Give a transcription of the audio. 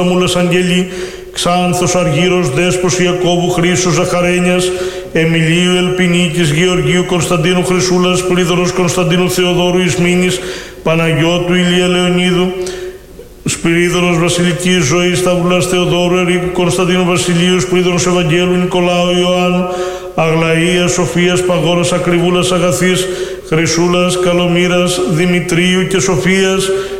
Μούλας Αγγελή, Ξάνθος Αργύρος, Δέσπος Ιακώβου, Χρήσος Ζαχαρένιας, Εμιλίου Ελπινίκης, Γεωργίου Κωνσταντίνου Χρυσούλας, Πρίδωρος Κωνσταντίνου Θεοδόρου Ισμήνης, Παναγιώτου Ηλία Λεωνίδου, Σπυρίδωρος Βασιλικής Ζωής, Σταυλάς Θεοδόρου Ερίκου Κωνσταντίνου Βασιλείου, Σπυρίδωρος Ευαγγέλου Νικολάου Ιωάννου, Αγλαΐας Σοφίας Παγώνας Ακριβούλας Αγαθής, Χρυσούλας Καλομήρας Δημητρίου και Σοφίας,